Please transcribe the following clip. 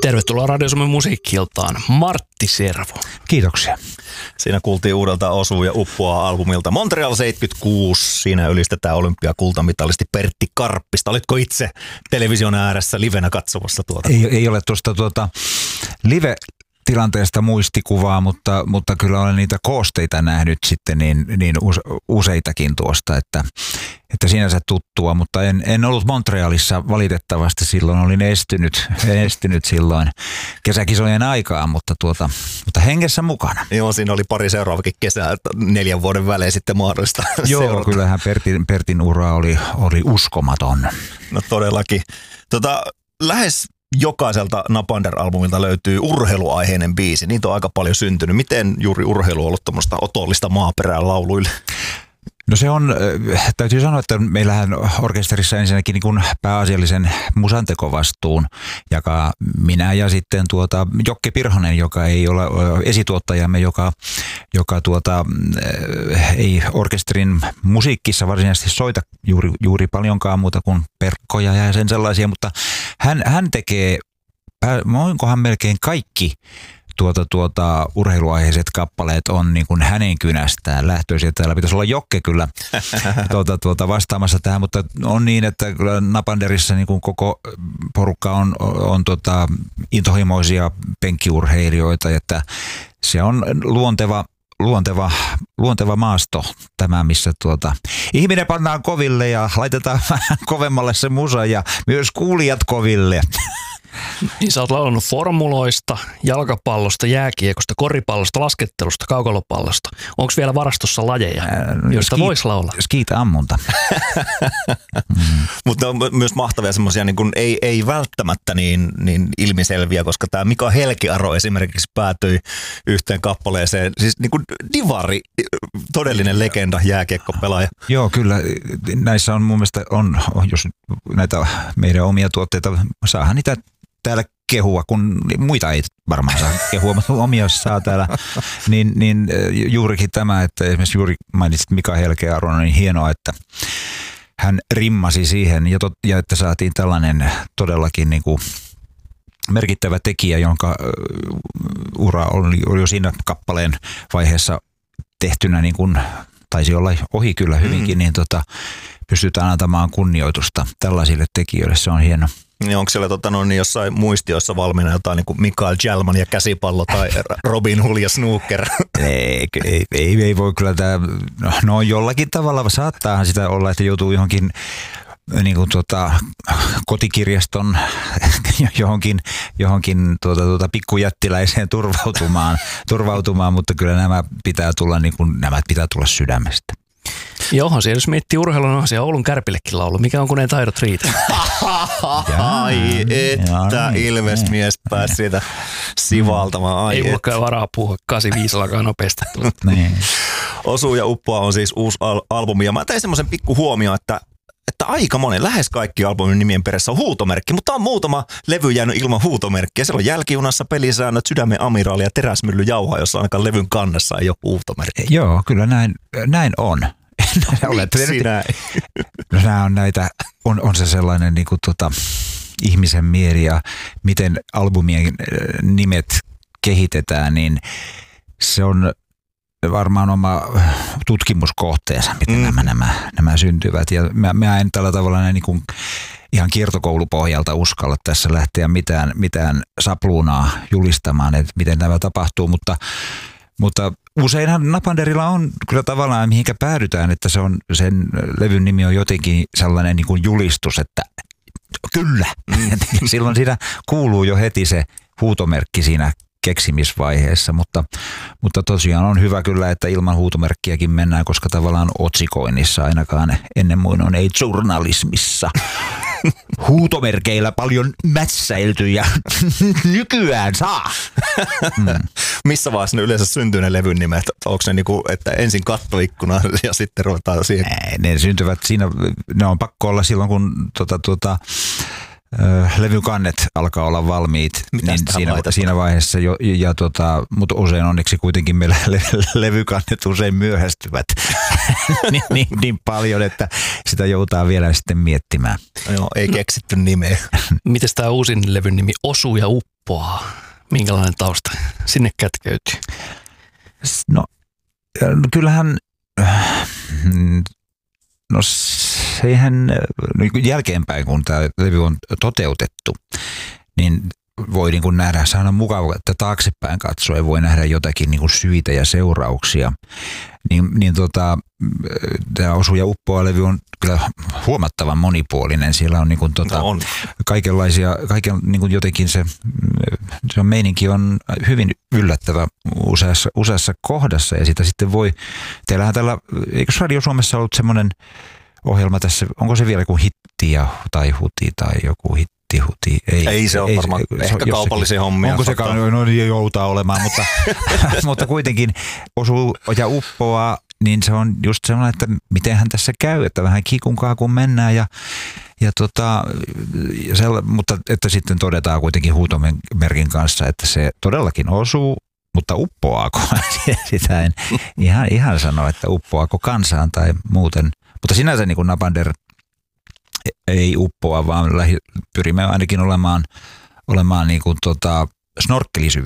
Tervetuloa Radio Suomen musiikki-iltaan, Martti Servo. Kiitoksia. Siinä kuultiin uudelta Osuu ja Uppoaa albumilta Montreal 76. Siinä ylistetään olympiakultamitalisti Pertti Karppista. Olitko itse television ääressä livenä katsomassa tuota? Ei ole tuosta live-tilanteesta muistikuvaa, mutta kyllä olen niitä koosteita nähnyt sitten niin useitakin tuosta, että sinänsä tuttua, mutta en ollut Montrealissa valitettavasti silloin, olin estynyt silloin kesäkisojen aikaan, mutta hengessä mukana. Joo, siinä oli pari seuraavakin kesää 4 vuoden välein sitten mahdollista Joo, kyllähän Pertin ura oli uskomaton. No todellakin. Lähes jokaiselta Napander-albumilta löytyy urheiluaiheinen biisi. Niitä on aika paljon syntynyt. Miten juuri urheilu on ollut tuommoista otollista maaperää lauluille? No se on, täytyy sanoa, että meillähän orkesterissa ensinnäkin niin kuin pääasiallisen musantekovastuun jakaa minä ja sitten Jokke Pirhonen, joka ei ole esituottajamme, joka ei orkesterin musiikkissa varsinaisesti soita juuri paljonkaan muuta kuin perkkoja ja sen sellaisia, mutta hän tekee, onkohan melkein kaikki urheiluaiheiset kappaleet on niin kuin hänen kynästään lähtöisiä. Täällä pitäisi olla Jokke kyllä vastaamassa tähän, mutta on niin, että kyllä Napanderissa niin kuin koko porukka on intohimoisia penkkiurheilijoita, että se on luonteva maasto tämä, missä ihminen pannaan koville ja laitetaan vähän kovemmalle se musa ja myös kuulijat koville. Niin sä oot laulanut formuloista, jalkapallosta, jääkiekosta, koripallosta, laskettelusta, kaukalopallosta. Onko vielä varastossa lajeja, joista voisi laulaa? Skiita-ammunta. Mutta on myös mahtavia semmoisia, niin ei välttämättä niin ilmiselviä, koska tämä Mika Helkiaro esimerkiksi päätyi yhteen kappaleeseen. Siis niin kuin divari, todellinen legenda, jääkiekkopelaaja. Joo, kyllä. Näissä on mun mielestä, jos näitä meidän omia tuotteita, saahan niitä täällä kehua, kun muita ei varmaan saa kehua, mutta omia saa täällä, niin juurikin tämä, että esimerkiksi juuri mainitsit Mika Helkearo, on niin hienoa, että hän rimmasi siihen ja että saatiin tällainen todellakin niin kuin merkittävä tekijä, jonka ura oli jo siinä kappaleen vaiheessa tehtynä, niin kuin taisi olla ohi kyllä hyvinkin, niin pystytään antamaan kunnioitusta tällaisille tekijöille, se on hieno. Niin onko siellä jossain muistioissa valmiina jotain niin kuin Mikael Jalman ja käsipallo tai Robin Hood ja snooker? Ei voi kyllä tämä, no jollakin tavalla saattaahan sitä olla, että joutuu johonkin niin kuin kotikirjaston johonkin pikkujättiläiseen turvautumaan, mutta kyllä nämä pitää tulla sydämestä. Joo, siellä jos miettii urheilun, on siellä Oulun Kärpillekin laulu. Mikä on, kun ei taidot riitä? Ai että Ilves-mies pääsi siitä sivaltamaan. Ei mullakaan varaa puhua 85 alkaa nopeasti. Osuu ja Uppoa on siis uusi albumi. Ja mä tein semmoisen pikku huomio, että aika monen, lähes kaikki albumin nimien perässä on huutomerkki, mutta on muutama levy jäänyt ilman huutomerkkiä. Siellä on Jälkijunassa, Pelisäännöt, Sydämen amiraali ja Teräsmylly jauhaa, jossa ainakaan levyn kannessa ei ole huutomerkki. Joo, kyllä näin on. Miksi näin? No nämä on näitä, on se sellainen niin kuin ihmisen mieli ja miten albumien nimet kehitetään, niin se on varmaan oma tutkimuskohteensa, miten nämä syntyvät. Ja mä en tällä tavalla näin niin kuin ihan kiertokoulupohjalta uskalla tässä lähteä mitään sapluunaa julistamaan, että miten tämä tapahtuu, mutta useinhan Napanderilla on kyllä tavallaan mihinkä päädytään, että sen levyn nimi on jotenkin sellainen niin kuin julistus, että kyllä. Silloin siinä kuuluu jo heti se huutomerkki siinä keksimisvaiheessa, mutta tosiaan on hyvä kyllä, että ilman huutomerkkiäkin mennään, koska tavallaan otsikoinnissa ainakaan ennen muinoin ei journalismissa huutomerkeillä paljon mässäilty ja nykyään saa. Missä vaiheessa ne yleensä syntyy ne levyn nimet? Onko ne niinku, että ensin kattoikkuna ja sitten ruvetaan siihen? Ne syntyvät siinä, ne on pakko olla silloin, kun levykannet alkaa olla valmiit, niin siinä vaiheessa jo, mutta usein onneksi kuitenkin meillä levykannet usein myöhästyvät niin paljon, että sitä joutaa vielä sitten miettimään. Joo, ei keksitty nimeä. Mites tämä uusin levyn nimi Osuu ja Uppoa? uppoaa? Minkälainen tausta sinne kätkeytyy? No kyllähän, no siihen jälkeenpäin, kun tämä levy on toteutettu, niin voi niin kuin nähdä, se on mukava, että taaksepäin katsoen voi nähdä jotakin niin kuin syitä ja seurauksia. Tämä Osu ja uppoa -levy on kyllä huomattavan monipuolinen. Siellä on, niin kuin, kaikenlaisia, niin kuin jotenkin se on meininki on hyvin yllättävä useassa kohdassa ja sitä sitten voi, teillähän tällä, eikö Radio Suomessa ollut semmoinen ohjelma tässä, onko se vielä kuin Hitti tai Huti tai joku Hitti? Ei se ole varmaan, ehkä kaupallisia hommia. Onko se, no niin joutaa olemaan, mutta kuitenkin Osu ja uppoa, niin se on just sellainen, että mitenhän tässä käy, että vähän kikunkaa kun mennään mutta että sitten todetaan kuitenkin huutomerkin kanssa, että se todellakin osuu, mutta uppoaako? Sitä en ihan sano, että uppoaako kansaan tai muuten. Mutta sinänsä niin kuin Napander ei uppoa, vaan pyrimme ainakin olemaan niin kuin snorkkelisyvyydessä